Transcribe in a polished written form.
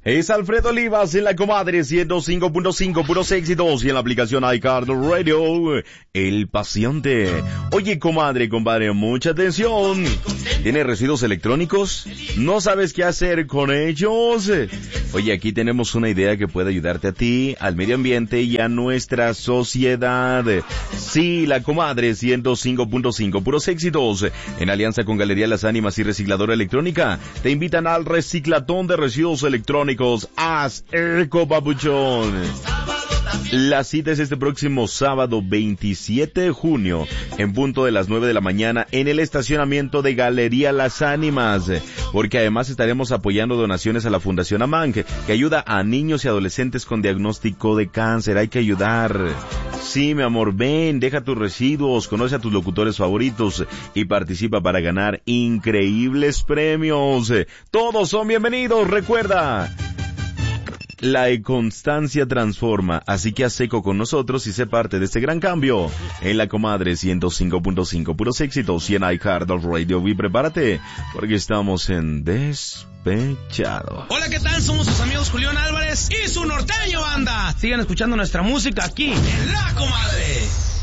Es Alfredo Olivas en la comadre 105.5, puros éxitos, y en la aplicación iCardo Radio, el paciente. Oye, comadre, compadre, mucha atención. ¿Tienes residuos electrónicos? ¿No sabes qué hacer con ellos? Oye, aquí tenemos una idea que puede ayudarte a ti, al medio ambiente y a nuestra sociedad. Sí, la comadre 105.5, puros éxitos, en alianza con Galería Las Ánimas y Recicladora Electrónica, te invitan al reciclatón de residuos electrónicos. Haz eco, papuchón. La cita es este próximo sábado 27 de junio, en punto de las 9 de la mañana, en el estacionamiento de Galería Las Ánimas, porque además estaremos apoyando donaciones a la Fundación Amán, que ayuda a niños y adolescentes con diagnóstico de cáncer. Hay que ayudar. Sí, mi amor, ven, deja tus residuos, conoce a tus locutores favoritos y participa para ganar increíbles premios. Todos son bienvenidos, recuerda. La constancia transforma, así que haz eco con nosotros y sé parte de este gran cambio. En la comadre 105.5, puros éxitos, y en iHeartRadio Radio. Y prepárate, porque estamos en Despechado. Hola, ¿qué tal? Somos sus amigos Julián Álvarez y su norteño banda. Sigan escuchando nuestra música aquí en La Comadre.